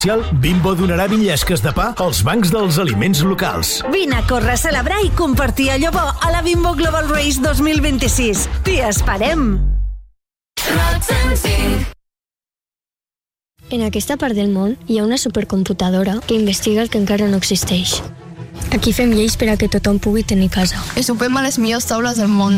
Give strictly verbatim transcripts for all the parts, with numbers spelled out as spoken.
Bimbo donarà bitllesques de pa als bancs dels aliments locals. Vine a córrer, celebrar i compartir allò bo a la Bimbo Global Race dos mil vint-i-sis. T'hi esperem! En aquesta part del món hi ha una supercomputadora que investiga el que encara no existeix. Aquí fem lleis per a que tothom pugui tenir casa. I sopem a les millors taules del món.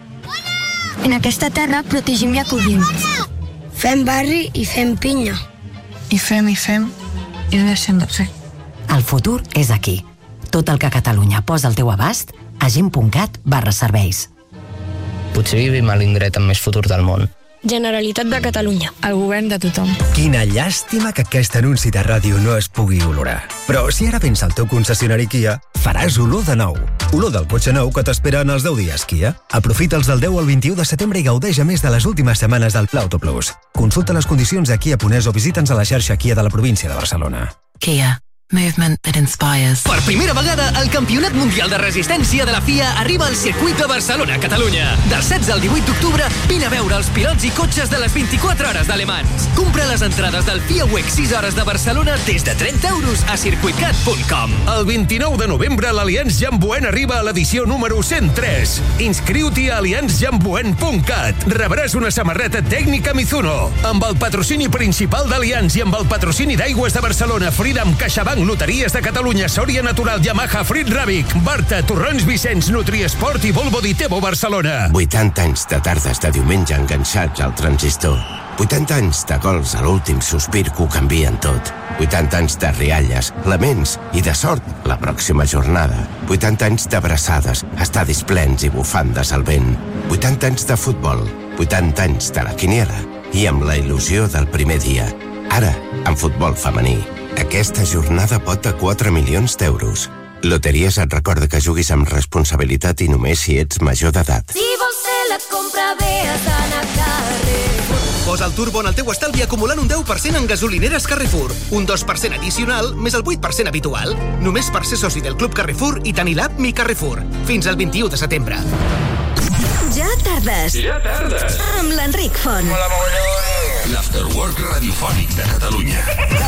En aquesta terra protegim i acollim. Fem barri i fem pinya. I fem i fem i no deixem de fer. El futur és aquí. Tot el que Catalunya posa al teu abast a gent.cat barra serveis. Potser vivim a l'indret amb més futur del món. Generalitat de Catalunya. El govern de tothom. Quina llàstima que aquest anunci de ràdio no es pugui olorar. Però si ara vens al teu concessionari Kia, faràs olor de nou. Olor del cotxe nou que t'espera en els deu dies Kia. Aprofita'ls del deu al vint-i-u de setembre i gaudeix a més de les últimes setmanes del Pla Auto Plus. Consulta les condicions a Kia Ponès o visita'ns a la xarxa Kia de la província de Barcelona. Kia. Movement that inspires. Per primera vegada, el Campionat Mundial de Resistència de la F I A arriba al circuit de Barcelona, Catalunya. Del setze al divuit d'octubre, vine a veure els pilots i cotxes de les vint-i-quatre hores d'Alemans. Compra les entrades del F I A WEC sis hores de Barcelona des de trenta euros a circuitcat punt com. El vint-i-nou de novembre, l'Allianz Jamboen arriba a l'edició número cent tres. Inscriu-t'hi a allianz jamboen punt cat. Rebràs una samarreta tècnica Mizuno. Amb el patrocini principal d'Allianz i amb el patrocini d'Aigües de Barcelona, Freedom, CaixaBank, Loteries de Catalunya, Sòria Natural, Yamaha, Frit Ràbic, Barta, Torrons Vicenç, Nutriesport i Volvo Ditebo Barcelona. vuitanta anys de tardes de diumenge enganxats al transistor. vuitanta anys de gols a l'últim sospir que ho canvien tot. vuitanta anys de rialles, laments i de sort la pròxima jornada. vuitanta anys d'abraçades, estadis plens i bufandes al vent. vuitanta anys de futbol, vuitanta anys de la quiniela i amb la il·lusió del primer dia. Ara, en futbol femení. Aquesta jornada pot a quatre milions d'euros. Loteries et recorda que juguis amb responsabilitat i només si ets major d'edat. Si vols fer la compra, ve a Sana Carrefour. Posa el turbo en el teu estalvi acumulant un deu per cent en gasolineres Carrefour. Un dos per cent addicional més el vuit per cent habitual. Només per ser soci del Club Carrefour i tenir l'app Mi Carrefour. Fins al vint-i-u de setembre. Ja tardes. Ja tardes. Amb l'Enric Font. L'afterwork radiofònic de Catalunya.